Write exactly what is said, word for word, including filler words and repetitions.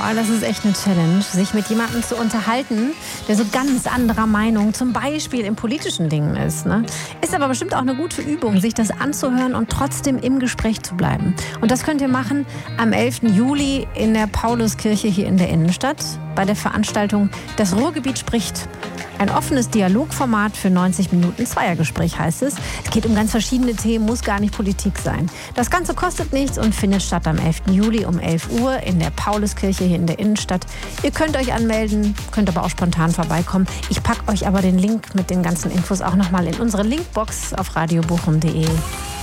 Oh, das ist echt eine Challenge, sich mit jemandem zu unterhalten, der so ganz anderer Meinung, zum Beispiel in politischen Dingen ist. Ne? Ist aber bestimmt auch eine gute Übung, sich das anzuhören und trotzdem im Gespräch zu bleiben. Und das könnt ihr machen am elften Juli in der Pauluskirche hier in der Innenstadt bei der Veranstaltung Das Ruhrgebiet spricht. Ein offenes Dialogformat für neunzig Minuten Zweiergespräch heißt es. Es geht um ganz verschiedene Themen, muss gar nicht Politik sein. Das Ganze kostet nichts und findet statt am elften Juli um elf Uhr in der Pauluskirche hier in der Innenstadt. Ihr könnt euch anmelden, könnt aber auch spontan vorbeikommen. Ich packe euch aber den Link mit den ganzen Infos auch nochmal in unsere Linkbox auf radiobochum punkt de.